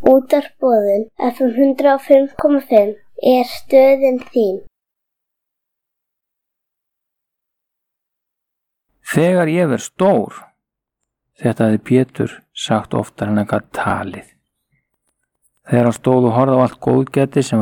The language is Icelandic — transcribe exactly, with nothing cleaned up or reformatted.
Útvarpsboðun F M hundrað og fimm komma fimm er stöðin þín. Þegar ég verð stór, þetta hafði Pétur sagt oftar en hann gat talið. Þegar hann stóð og horfði á allt góðgæti sem